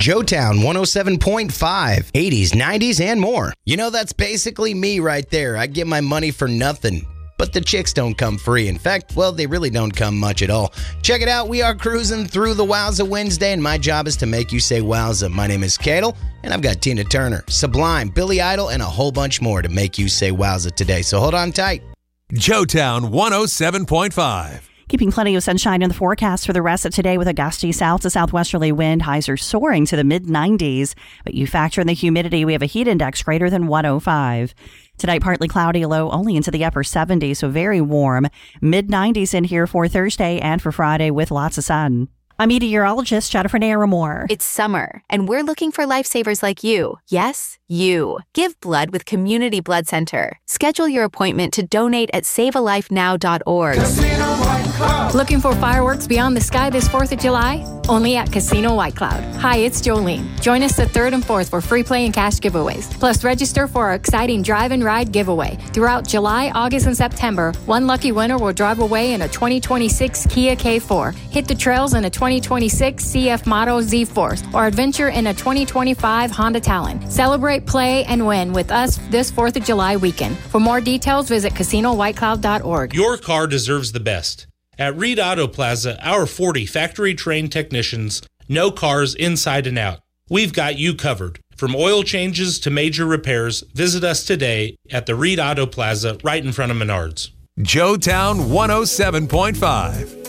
Joetown 107.5, 80s, 90s, and more. You know, that's basically me right there. I get my money for nothing. But the chicks don't come free. In fact, well, they really don't come much at all. Check it out. We are cruising through the Wowza Wednesday, and my job is to make you say wowza. My name is Cadel, and I've got Tina Turner, Sublime, Billy Idol, and a whole bunch more to make you say wowza today. So hold on tight. Joetown 107.5. Keeping plenty of sunshine in the forecast for the rest of today with a gusty south to southwesterly wind. Highs are soaring to the mid-90s, but you factor in the humidity. We have a heat index greater than 105. Tonight, partly cloudy, low only into the upper 70s, so very warm. Mid-90s in here for Thursday and for Friday with lots of sun. I'm meteorologist Jennifer Naramore. It's summer, and we're looking for lifesavers like you. Yes, you. Give blood with Community Blood Center. Schedule your appointment to donate at savealifenow.org. Looking for fireworks beyond the sky this 4th of July? Only at Casino White Cloud. Hi, it's Jolene. Join us the 3rd and 4th for free play and cash giveaways. Plus, register for our exciting drive and ride giveaway. Throughout July, August, and September, one lucky winner will drive away in a 2026 Kia K4, hit the trails in a 2026 CF Motto Z Force, or adventure in a 2025 Honda Talon. Celebrate, play, and win with us this 4th of July weekend. For more details, visit CasinoWhiteCloud.org. Your car deserves the best. At Reed Auto Plaza, our 40 factory-trained technicians know cars inside and out. We've got you covered. From oil changes to major repairs, visit us today at the Reed Auto Plaza right in front of Menards. Joetown 107.5.